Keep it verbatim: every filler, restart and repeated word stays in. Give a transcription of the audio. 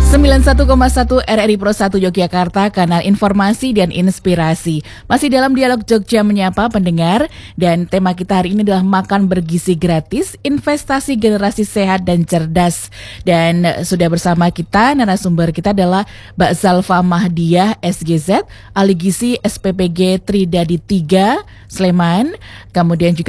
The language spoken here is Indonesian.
sembilan puluh satu koma satu R R I Pro satu Yogyakarta, kanal informasi dan inspirasi. Masih dalam dialog Jogja Menyapa pendengar, dan tema kita hari ini adalah makan bergizi gratis, investasi generasi sehat dan cerdas. Dan sudah bersama kita, narasumber kita adalah Mbak Zalfa Mahdiah S G Z, ahli gizi S P P G Tridadi tiga Sleman, kemudian juga